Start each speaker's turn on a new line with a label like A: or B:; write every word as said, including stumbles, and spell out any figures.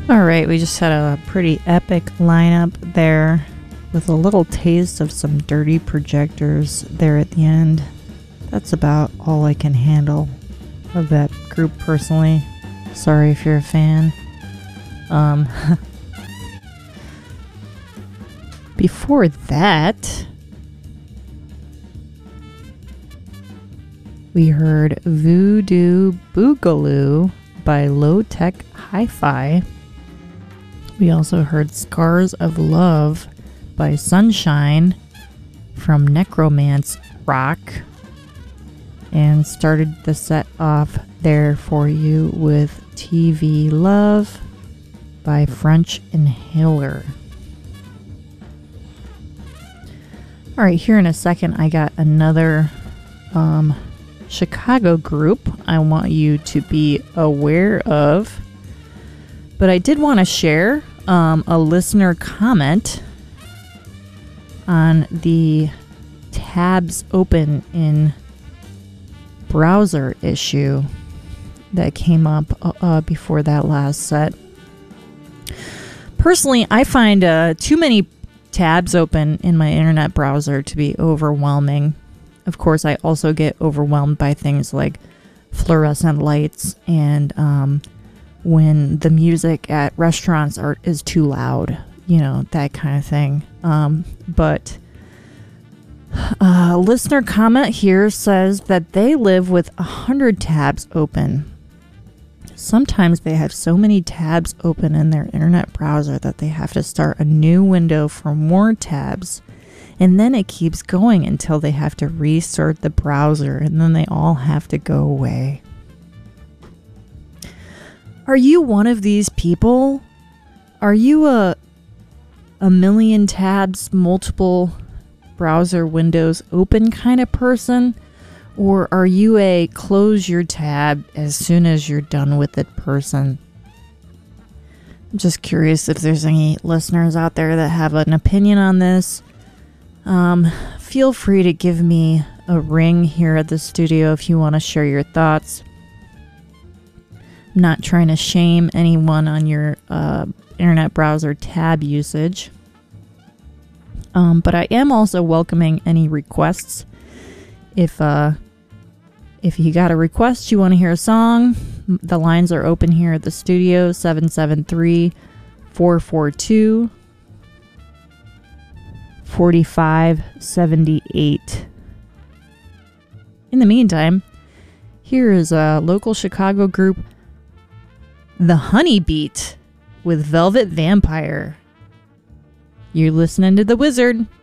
A: All right, we just had a pretty epic lineup there with a little taste of some Dirty Projectors there at the end. That's about all I can handle of that group personally. Sorry if you're a fan. Um, before that, we heard Voodoo Boogaloo by Low Tech Hi-Fi. We also heard Scars of Love by Sunshine from Necromance Rock. And started the set off there for you with T V Love by French Inhaler. All right, here in a second, I got another um, Chicago group I want you to be aware of. But I did want to share um, a listener comment on the tabs open in browser issue that came up uh, before that last set. Personally, I find uh, too many tabs open in my internet browser to be overwhelming. Of course, I also get overwhelmed by things like fluorescent lights and um, when the music at restaurants are is too loud, you know, that kind of thing. Um, but a listener comment here says that they live with a hundred tabs open. Sometimes they have so many tabs open in their internet browser that they have to start a new window for more tabs. And then it keeps going until they have to restart the browser, and then they all have to go away. Are you one of these people? Are you a a million tabs, multiple browser windows open kind of person? Or are you a close your tab as soon as you're done with it person? I'm just curious if there's any listeners out there that have an opinion on this. Um, feel free to give me a ring here at the studio if you want to share your thoughts. I'm not trying to shame anyone on your uh, internet browser tab usage. Um, but I am also welcoming any requests. If uh, if you got a request, you want to hear a song, the lines are open here at the studio, seven seven three, four four two, four five seven eight. In the meantime, here is a local Chicago group, The Honey Beat, with Velvet Vampire. You're listening to The Wizard.